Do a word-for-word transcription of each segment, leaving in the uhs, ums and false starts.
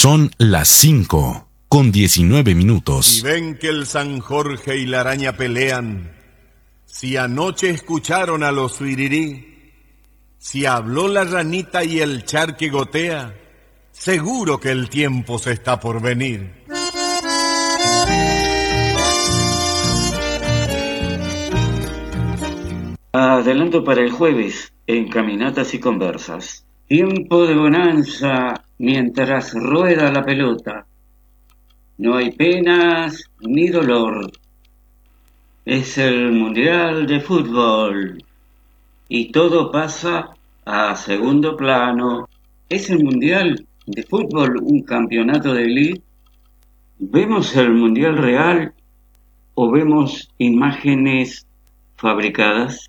Son las cinco con diecinueve minutos. Si ven que el San Jorge y la araña pelean, si anoche escucharon a los firirí, si habló la ranita y el charque gotea, seguro que el tiempo se está por venir. Adelanto para el jueves en Caminatas y Conversas. Tiempo de bonanza mientras rueda la pelota. No hay penas ni dolor. Es el Mundial de Fútbol y todo pasa a segundo plano. ¿Es el Mundial de Fútbol un campeonato de elite? ¿Vemos el Mundial real o vemos imágenes fabricadas?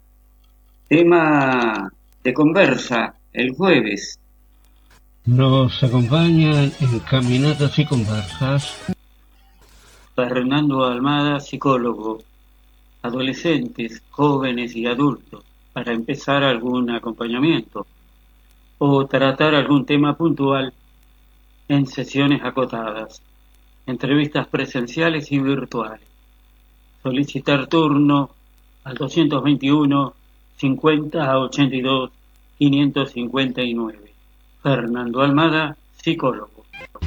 Tema de conversa el jueves. Nos acompañan en Caminatas y Conversas Fernando Almada, psicólogo, adolescentes, jóvenes y adultos, para empezar algún acompañamiento o tratar algún tema puntual en sesiones acotadas, entrevistas presenciales y virtuales. Solicitar turno al doscientos veintiuno cincuenta ochenta y dos quinientos cincuenta y nueve. Fernando Almada, psicólogo.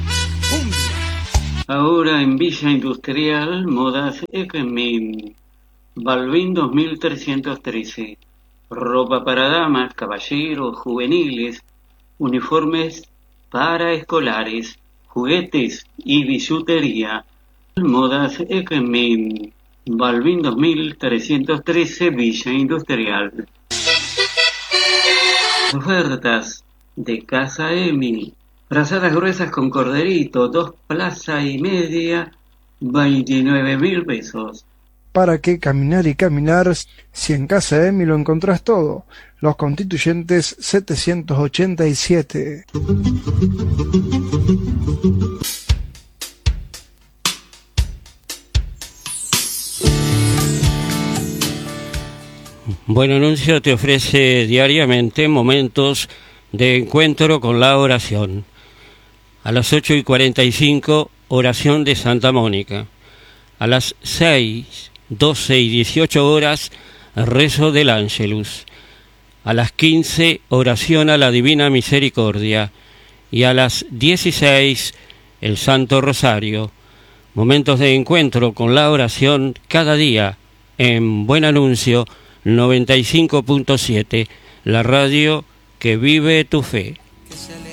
Ahora en Villa Industrial, Modas Ekmin, Balvin dos mil trescientos trece. Ropa para damas, caballeros, juveniles, uniformes para escolares, juguetes y bisutería. Modas Ekmin, Balvin dos mil trescientos trece, Villa Industrial. Ofertas de Casa Emi. Brazadas gruesas con corderito, dos plaza y media, veintinueve mil pesos. ¿Para qué caminar y caminar si en Casa Emi lo encontrás todo? Los Constituyentes setecientos ochenta y siete. Buen Anuncio te ofrece diariamente momentos de encuentro con la oración. A las ocho y cuarenta y cinco, oración de Santa Mónica. A las seis, doce y dieciocho horas, rezo del Ángelus. A las quince, oración a la Divina Misericordia. Y a las dieciséis, el Santo Rosario. Momentos de encuentro con la oración cada día en Buen Anuncio noventa y cinco punto siete, la radio que vive tu fe.